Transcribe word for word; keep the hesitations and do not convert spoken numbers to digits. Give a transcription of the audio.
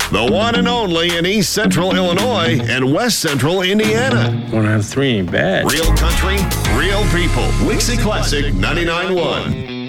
the one and only in East Central Illinois and West Central Indiana. One out of three ain't bad. Real country, real people. Wixie Classic ninety-nine point one.